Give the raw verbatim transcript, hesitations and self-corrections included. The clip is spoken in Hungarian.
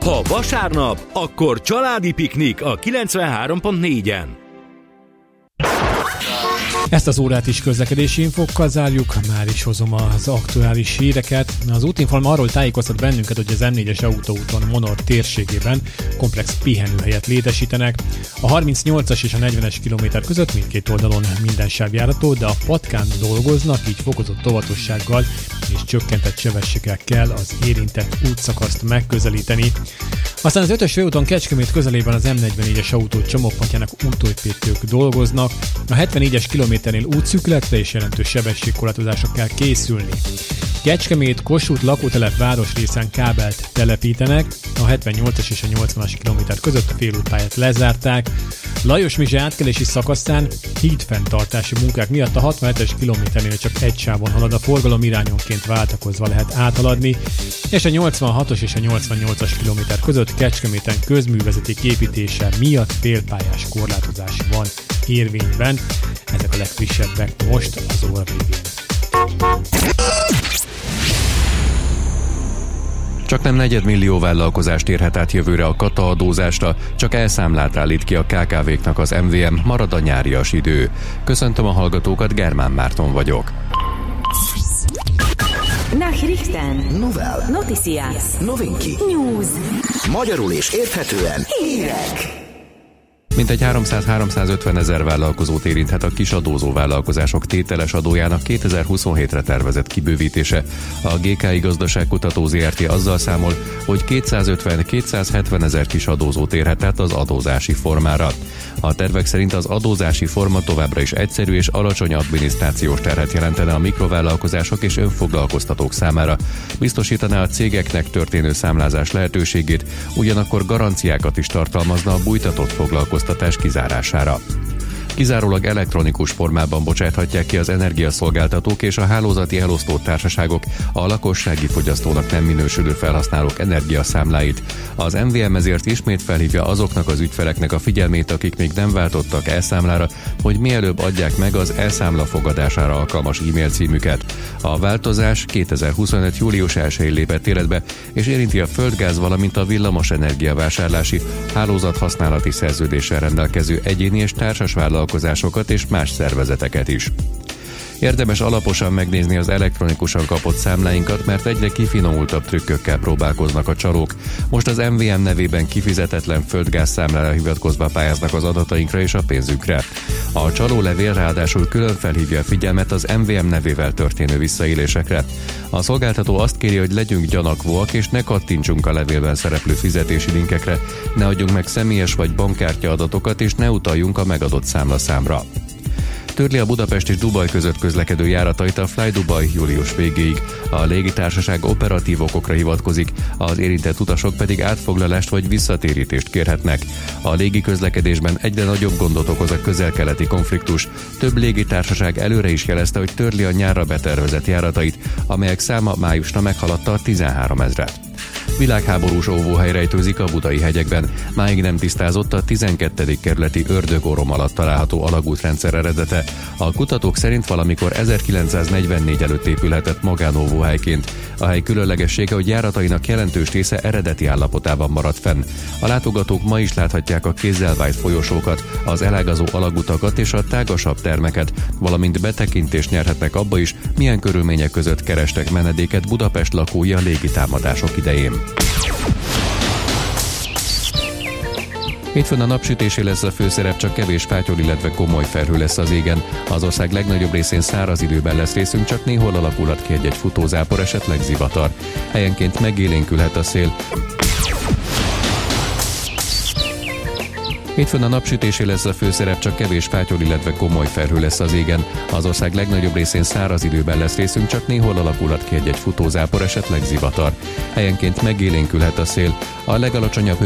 Ha vasárnap, akkor családi piknik a kilencvenhárom pont négyen. Ezt az órát is közlekedési infókkal zárjuk, már is hozom az aktuális híreket. Az Útinform arról tájékoztat bennünket, hogy az em négyes autóúton Monor térségében komplex pihenőhelyet létesítenek. A harmincnyolcas és a negyvenes kilométer között mindkét oldalon minden sáv járható, de a patkán dolgoznak, így fokozott óvatossággal és csökkentett sebességgel kell az érintett útszakaszt megközelíteni. Aztán az ötös főúton Kecskemét közelében az em negyvennégyes autó csomópontjának útépítők dolgoznak. A hetvennégyes kilométernél útszűkületre és jelentős sebességkorlátozásra kell készülni. Kecskemét Kossuth lakótelep városrészen kábelt telepítenek, a hetvennyolcas és a nyolcvanas kilométer között a félútpályát lezárták. Lajos Mizse átkelési szakaszán hídfenntartási munkák miatt a hatvanhetes kilométernél csak egy sávon halad, a forgalom irányonként váltakozva lehet áthaladni, és a nyolcvanhatos és a nyolcvannyolcas kilométer között Kecskeméten közművezeték építése miatt félpályás korlátozás van érvényben. Ezek a legfrissebbek most az óra végén. Csak nem negyedmillió vállalkozást érhet át jövőre a kata adózásra, csak elszámlát állít ki a ká ká véknak az em vé em, marad a nyárias idő. Köszöntöm a hallgatókat, Germán Márton vagyok. Nachrichten. Novel. Noticias. Novinki. News. Magyarul és érthetően Hírek. Mintegy háromszáz-háromszázötven ezer vállalkozót érinthet a kisadózó vállalkozások tételes adójának kétezer-huszonhétre tervezett kibővítése. A gé ká i Gazdaságkutató zé er té azzal számol, hogy kétszázötven-kétszázhetven ezer kisadózót érhet át az adózási formára. A tervek szerint az adózási forma továbbra is egyszerű és alacsony adminisztrációs terhet jelentene a mikrovállalkozások és önfoglalkoztatók számára. Biztosítaná a cégeknek történő számlázás lehetőségét, ugyanakkor garanciákat is tartalmazna a bújtatott foglalkoztatás kizárására. Kizárólag elektronikus formában bocsáthatják ki az energiaszolgáltatók és a hálózati elosztó társaságok a lakossági fogyasztónak nem minősülő felhasználók energiaszámláit. Az em vé em ezért ismét felhívja azoknak az ügyfeleknek a figyelmét, akik még nem váltottak elszámlára, hogy mielőbb adják meg az elszámla fogadására alkalmas e-mail címüket. A változás kétezer-huszonöt július elsején lépett életbe, és érinti a földgáz, valamint a villamos energiavásárlási, hálózathasználati szerződéssel rendelkező egyéni és társas vállalkozásokat és más szervezeteket is. Érdemes alaposan megnézni az elektronikusan kapott számláinkat, mert egyre kifinomultabb trükkökkel próbálkoznak a csalók. Most az em vé em nevében kifizetetlen földgáz számlára hivatkozva pályáznak az adatainkra és a pénzünkre. A csalólevél ráadásul külön felhívja a figyelmet az em vé em nevével történő visszaélésekre. A szolgáltató azt kéri, hogy legyünk gyanakvóak és ne kattintsunk a levélben szereplő fizetési linkekre, ne adjunk meg személyes vagy bankkártya adatokat és ne utaljunk a megadott számlaszámra. Törli a Budapest és Dubaj között közlekedő járatait a Fly Dubai július végéig. A légitársaság operatív okokra hivatkozik, az érintett utasok pedig átfoglalást vagy visszatérítést kérhetnek. A légiközlekedésben egyre nagyobb gondot okoz a közel-keleti konfliktus. Több légitársaság előre is jelezte, hogy törli a nyárra betervezett járatait, amelyek száma májusra meghaladta a tizenhárom ezret. Világháborús óvóhely rejtőzik a Budai hegyekben. Máig nem tisztázott a tizenkettedik kerületi Ördög-orom alatt található alagútrendszer eredete. A kutatók szerint valamikor ezerkilencszáznegyvennégy előtt épülhetett magánóvóhelyként. A hely különlegessége, hogy járatainak jelentős része eredeti állapotában maradt fenn. A látogatók ma is láthatják a kézzel vájt folyosókat, az elágazó alagutakat és a tágasabb termeket, valamint betekintést nyerhetnek abba is, milyen körülmények között kerestek menedéket Budapest lakói a légitámadások idején. Hétfőn a napsütésé lesz a főszerep, csak kevés fátyol, illetve komoly felhő lesz az égen. Az ország legnagyobb részén száraz időben lesz részünk, csak néhol alakulhat ki egy-egy futózápor, esetleg zivatar. Helyenként megélénkülhet a szél. Hétfőn a napsütésé lesz a főszerep, csak kevés fátyol, illetve komoly felhő lesz az égen. Az ország legnagyobb részén száraz időben lesz részünk, csak néhol alakulhat ki egy-egy futózápor, esetleg zivatar. Helyenként megélénkülhet a szél. A legalacsonyabb